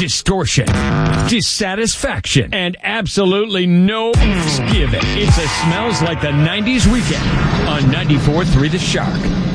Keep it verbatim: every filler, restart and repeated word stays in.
distortion, dissatisfaction, and absolutely no F's given. It's a Smells Like the nineties weekend on ninety-four point three The Shark.